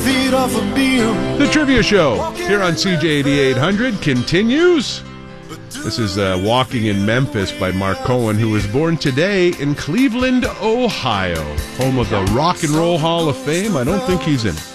feet off a beam. The Trivia Show here on CJAD 800 continues. This is Walking in Memphis by Mark Cohen, who was born today in Cleveland, Ohio, home of the Rock and Roll Hall of Fame. I don't think he's in it.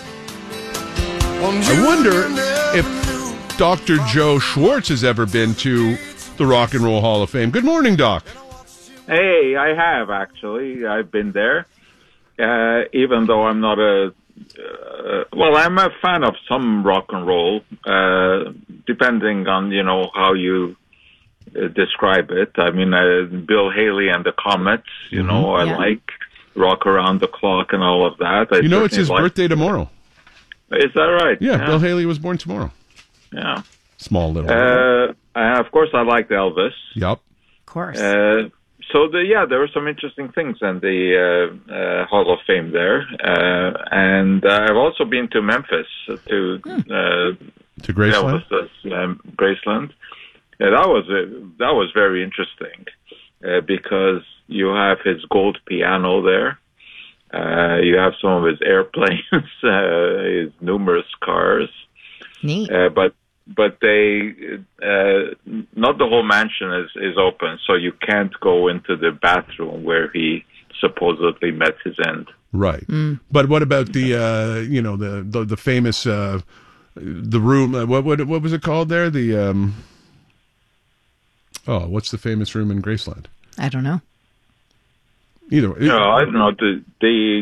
I wonder if Dr. Joe Schwartz has ever been to the Rock and Roll Hall of Fame. Good morning, Doc. Hey, I have, actually. I've been there, even though I'm not I'm a fan of some rock and roll, depending on, how you describe it. I mean, Bill Haley and the Comets, I like Rock Around the Clock and all of that. It's his birthday tomorrow. Is that right? Yeah, Bill Haley was born tomorrow. Yeah. Small little. Of course, I liked Elvis. Yep. Of course. There were some interesting things in the Hall of Fame there. And I've also been to Memphis, to Graceland? Elvis's Graceland. Yeah, that was very interesting because you have his gold piano there. You have some of his airplanes, his numerous cars. Neat. But they, not the whole mansion is open, so you can't go into the bathroom where he supposedly met his end. Right. But what about the, the famous, the room? What was it called there? The what's the famous room in Graceland? I don't know. Either way. No, I don't know.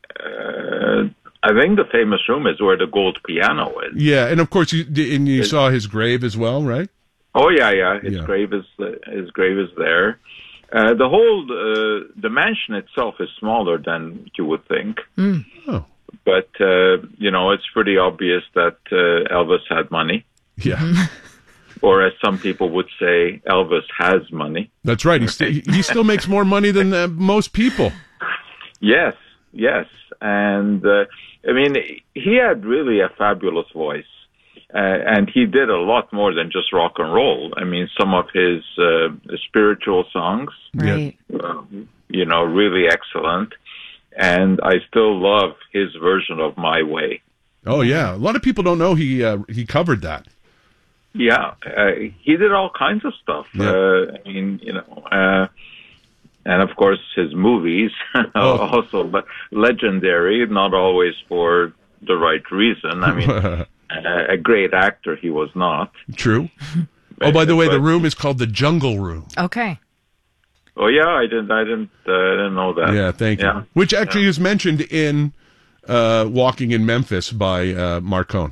I think the famous room is where the gold piano is. Yeah, and of course you saw his grave as well, right? Oh yeah. His grave is there. The whole the mansion itself is smaller than you would think. Oh. But it's pretty obvious that Elvis had money. Yeah. Or as some people would say, Elvis has money. That's right. He still makes more money than most people. Yes. And, he had really a fabulous voice. And he did a lot more than just rock and roll. I mean, some of his spiritual songs, right. Really excellent. And I still love his version of My Way. Oh, yeah. A lot of people don't know he covered that. Yeah, he did all kinds of stuff. Yeah. And of course his movies also legendary, not always for the right reason. I mean, a great actor he was not. True. Oh, by the way, the room is called the Jungle Room. Okay. Oh yeah, I didn't know that. Yeah, thank you. Which actually is mentioned in Walking in Memphis by Mark Cohen.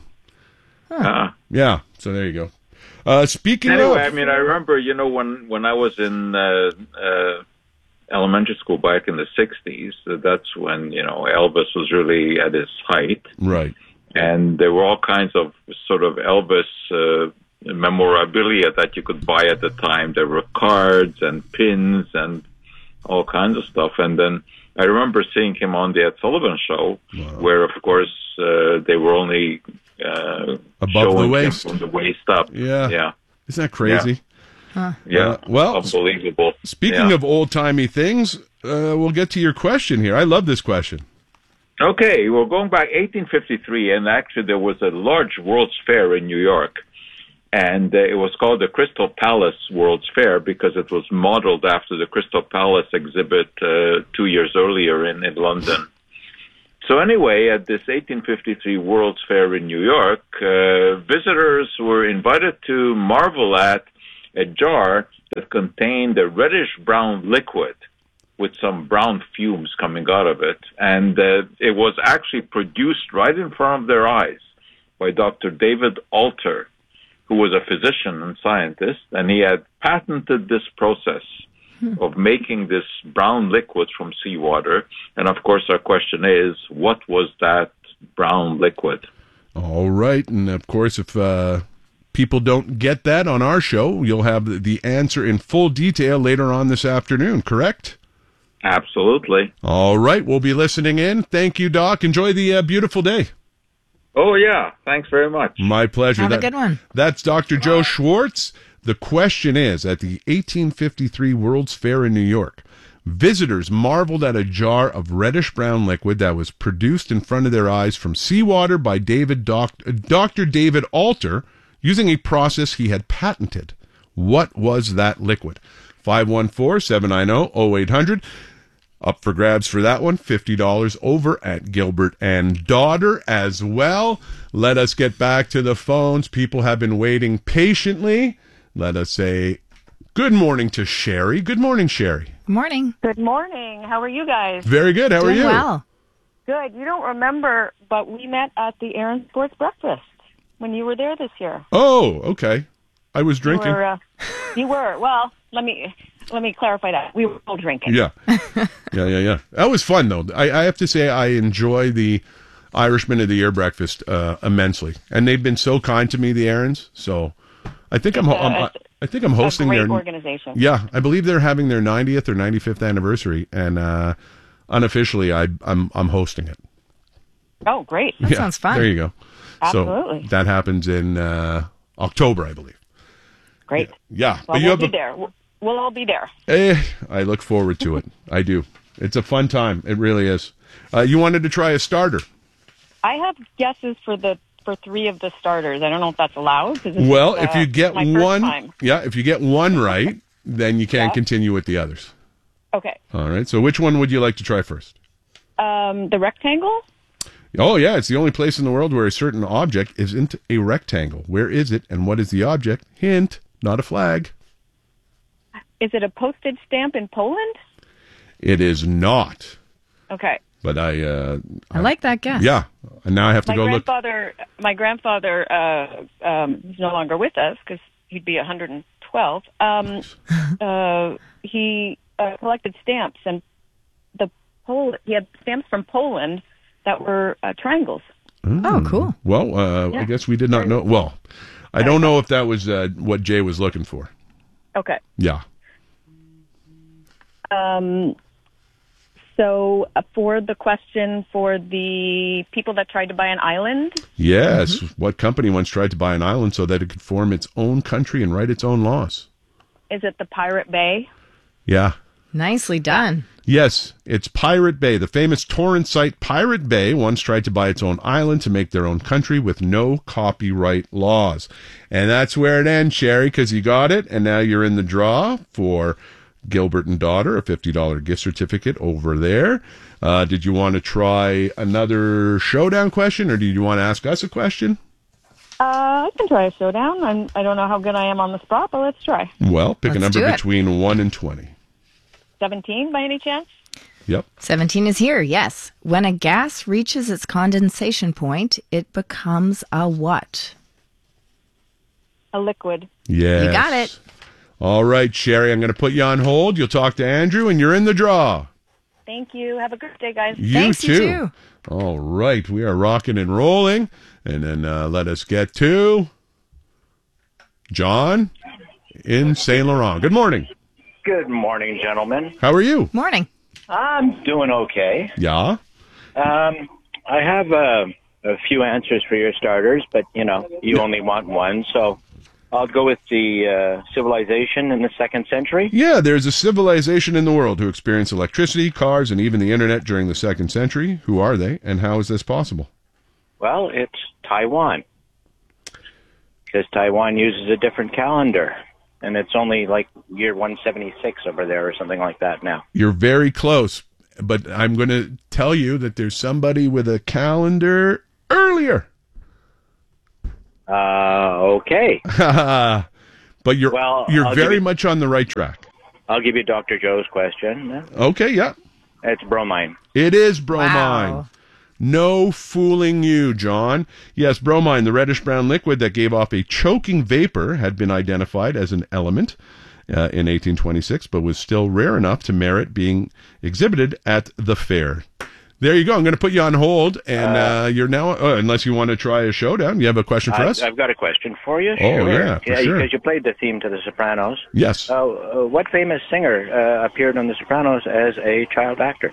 Yeah, so there you go. Speaking of... I remember, when I was in elementary school back in the 60s, that's when, Elvis was really at his height. Right. And there were all kinds of sort of Elvis memorabilia that you could buy at the time. There were cards and pins and all kinds of stuff. And then I remember seeing him on the Ed Sullivan Show, where, of course, they were only above the waist, from the waist up. Yeah. Isn't that crazy? Yeah. Unbelievable. Speaking of old-timey things, we'll get to your question here. I love this question. Okay, well, going back 1853, and actually there was a large World's Fair in New York, and it was called the Crystal Palace World's Fair because it was modeled after the Crystal Palace exhibit 2 years earlier in London. So anyway, at this 1853 World's Fair in New York, visitors were invited to marvel at a jar that contained a reddish-brown liquid with some brown fumes coming out of it. And it was actually produced right in front of their eyes by Dr. David Alter, who was a physician and scientist, and he had patented this process of making this brown liquid from seawater. And of course, our question is, what was that brown liquid? All right. And of course, if people don't get that on our show, you'll have the answer in full detail later on this afternoon, correct? Absolutely. All right. We'll be listening in. Thank you, Doc. Enjoy the beautiful day. Oh, yeah. Thanks very much. My pleasure. Have a good one. That's Dr. Joe Schwartz. The question is, at the 1853 World's Fair in New York, Visitors marveled at a jar of reddish-brown liquid that was produced in front of their eyes from seawater by Dr. David Alter using a process he had patented. What was that liquid? 514-790-0800. Up for grabs for that one, $50 over at Gilbert and Daughter as well. Let us get back to the phones. People have been waiting patiently. Let us say good morning to Sherry. Good morning, Sherry. Good morning. Good morning. How are you guys? Very good. How are Doing you? well. Good. You don't remember, but we met at the Aaron Sports Breakfast when you were there this year. Oh, okay. I was drinking. You were. Well, let me clarify that. We were all drinking. Yeah. Yeah. That was fun, though. I have to say I enjoy the Irishman of the Year breakfast immensely. And they've been so kind to me, the Aarons. So I think I'm hosting a great their organization. Yeah, I believe they're having their 90th or 95th anniversary, and unofficially, I'm hosting it. Oh, great! That sounds fun. There you go. Absolutely. So that happens in October, I believe. Great. Yeah, Well, we'll be there. We'll all be there. I look forward to it. I do. It's a fun time. It really is. You wanted to try a starter. I have guesses for 3 of the starters. I don't know if that's allowed. Well, if you get my first one, time. if you get one right, then you can't continue with the others. Okay. All right. So which one would you like to try first? The rectangle. Oh, yeah. It's the only place in the world where a certain object isn't a rectangle. Where is it, and what is the object? Hint, not a flag. Is it a postage stamp in Poland? It is not. Okay. But I like that guess. Yeah. And now I have to go look. My grandfather is no longer with us because he'd be 112. He collected stamps, and he had stamps from Poland that were triangles. Oh, cool. Well, I guess we did not know. Well, I don't know if that was what Jay was looking for. Okay. Yeah. So for the question for the people that tried to buy an island? Yes. What company once tried to buy an island so that it could form its own country and write its own laws? Is it the Pirate Bay? Yeah. Nicely done. Yes, it's Pirate Bay. The famous torrent site Pirate Bay once tried to buy its own island to make their own country with no copyright laws. And that's where it ends, Sherry, because you got it, and now you're in the draw for Gilbert and Daughter, a $50 gift certificate over there. Did you want to try another showdown question, or did you want to ask us a question? I can try a showdown. I don't know how good I am on the spot, but let's try. Well, pick a Let's number do it. between 1 and 20. 17 by any chance? Yep. 17 is here, yes. When a gas reaches its condensation point, it becomes a what? A liquid. Yes. You got it. All right, Sherry, I'm going to put you on hold. You'll talk to Andrew, and you're in the draw. Thank you. Have a good day, guys. Thanks, you too. All right, we are rocking and rolling. And then let us get to John in Saint Laurent. Good morning. Good morning, gentlemen. How are you? Morning. I'm doing okay. Yeah? I have a few answers for your starters, but, you only want one, so I'll go with the civilization in the 2nd century. Yeah, there's a civilization in the world who experienced electricity, cars, and even the internet during the 2nd century. Who are they, and how is this possible? Well, it's Taiwan, because Taiwan uses a different calendar, and it's only like year 176 over there or something like that now. You're very close, but I'm going to tell you that there's somebody with a calendar earlier. Okay. But you're I'll very much on the right track. I'll give you Dr. Joe's question. Okay, yeah. It's bromine. It is bromine. Wow. No fooling you, John. Yes, bromine, the reddish-brown liquid that gave off a choking vapor, had been identified as an element in 1826, but was still rare enough to merit being exhibited at the fair. There you go. I'm going to put you on hold, and you're now, unless you want to try a showdown. You have a question for us? I've got a question for you. Oh, yeah, for sure. Because you played the theme to The Sopranos. Yes. What famous singer appeared on The Sopranos as a child actor?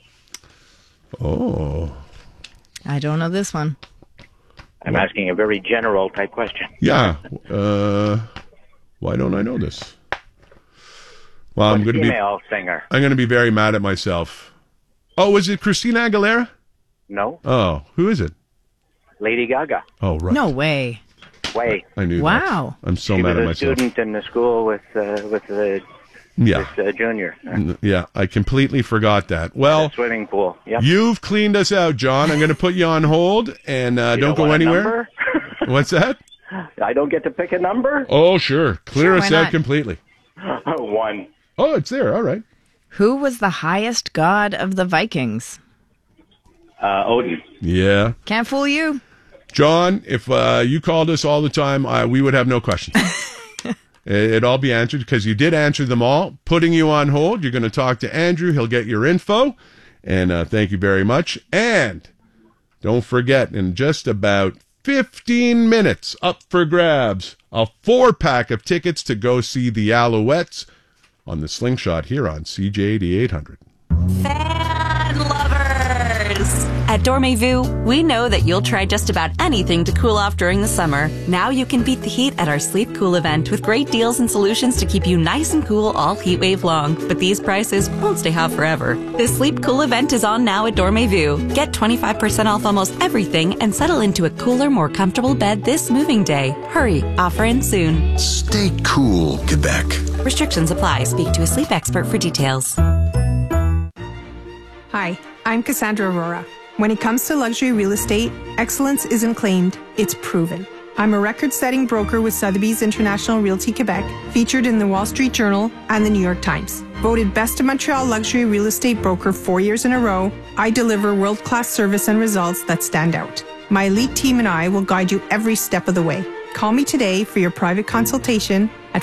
Oh. I don't know this one. I'm asking a very general type question. Yeah. Why don't I know this? Well, What female singer? I'm going to be very mad at myself. Oh, was it Christina Aguilera? No. Oh, who is it? Lady Gaga. Oh, right. No way. Way. I knew Wow. that. I'm so She mad was at a myself. student in the school with the junior. Yeah, I completely forgot that. Well, The swimming pool. Yep. you've cleaned us out, John. I'm going to put you on hold, and don't go want a anywhere. number? What's that? I don't get to pick a number? Oh, sure. Clear Sure, us why out not? completely. 1. Oh, it's there. All right. Who was the highest god of the Vikings? Odin. Yeah. Can't fool you. John, if you called us all the time, we would have no questions. It'd all be answered because you did answer them all. Putting you on hold, you're going to talk to Andrew. He'll get your info. And thank you very much. And don't forget, in just about 15 minutes, up for grabs, a 4-pack of tickets to go see the Alouettes on the Slingshot here on CJAD 800. Fan lovers! At Dormez-vous, we know that you'll try just about anything to cool off during the summer. Now you can beat the heat at our Sleep Cool event with great deals and solutions to keep you nice and cool all heat wave long. But these prices won't stay hot forever. This Sleep Cool event is on now at Dormez-vous. Get 25% off almost everything and settle into a cooler, more comfortable bed this moving day. Hurry, offer ends soon. Stay cool, Quebec. Restrictions apply. Speak to a sleep expert for details. Hi, I'm Cassandra Aurora. When it comes to luxury real estate, excellence isn't claimed, it's proven. I'm a record-setting broker with Sotheby's International Realty Quebec, featured in the Wall Street Journal and the New York Times. Voted Best of Montreal Luxury Real Estate Broker 4 years in a row, I deliver world-class service and results that stand out. My elite team and I will guide you every step of the way. Call me today for your private consultation at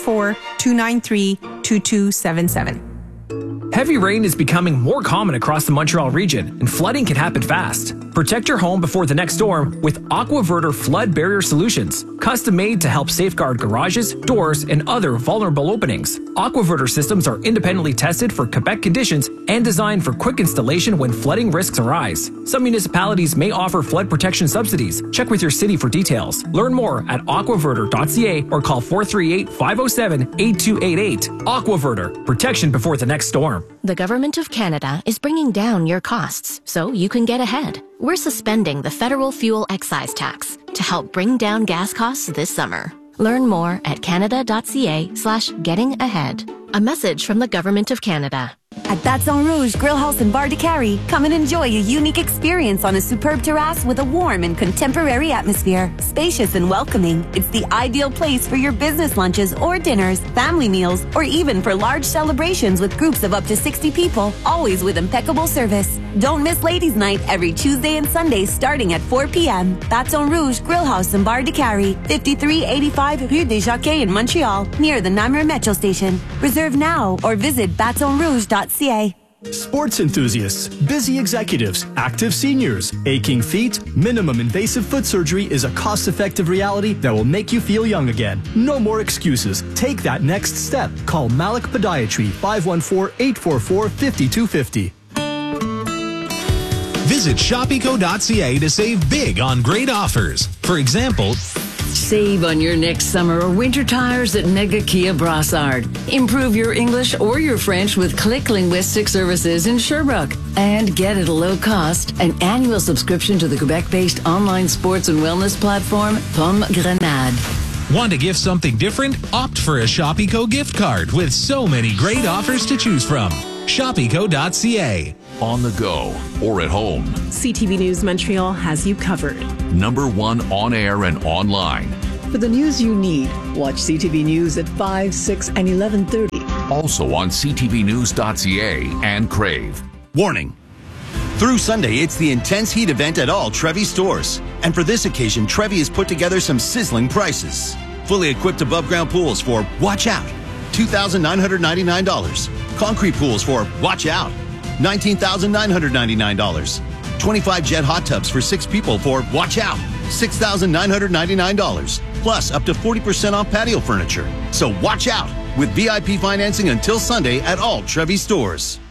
514-293-2277. Heavy rain is becoming more common across the Montreal region, and flooding can happen fast. Protect your home before the next storm with AquaVerter Flood Barrier Solutions, custom made to help safeguard garages, doors, and other vulnerable openings. AquaVerter systems are independently tested for Quebec conditions and designed for quick installation when flooding risks arise. Some municipalities may offer flood protection subsidies. Check with your city for details. Learn more at aquaverter.ca or call 438-507-8288. AquaVerter, protection before the next storm. The Government of Canada is bringing down your costs so you can get ahead. We're suspending the federal fuel excise tax to help bring down gas costs this summer. Learn more at canada.ca/getting ahead. A message from the Government of Canada. At Baton Rouge Grill House in Bar de Carrie, come and enjoy a unique experience on a superb terrace with a warm and contemporary atmosphere. Spacious and welcoming, it's the ideal place for your business lunches or dinners, family meals, or even for large celebrations with groups of up to 60 people, always with impeccable service. Don't miss Ladies' Night every Tuesday and Sunday starting at 4 p.m. Baton Rouge Grill House in Bar de Carrie, 5385 Rue des Jockeys in Montreal, near the Namur Metro Station. Reserve now or visit batonrouge.ca. Sports enthusiasts, busy executives, active seniors, aching feet, minimum invasive foot surgery is a cost-effective reality that will make you feel young again. No more excuses. Take that next step. Call Malik Podiatry 514-844-5250. Visit shopeco.ca to save big on great offers. For example, save on your next summer or winter tires at Mega Kia Brassard. Improve your English or your French with Click Linguistic Services in Sherbrooke. And get at a low cost an annual subscription to the Quebec-based online sports and wellness platform, Pomme Grenade. Want to gift something different? Opt for a Shopeco gift card with so many great offers to choose from. Shopeco.ca. On the go or at home, CTV News Montreal has you covered. #1 on air and online. For the news you need, watch CTV News at 5, 6, and 11:30. Also on ctvnews.ca and Crave. Warning. Through Sunday, it's the Intense Heat event at all Trevi stores. And for this occasion, Trevi has put together some sizzling prices. Fully equipped above-ground pools for Watch Out, $2,999. Concrete pools for Watch Out, $19,999. 25 jet hot tubs for 6 people for Watch Out, $6,999. Plus up to 40% off patio furniture. So watch out with VIP financing until Sunday at all Trevi stores.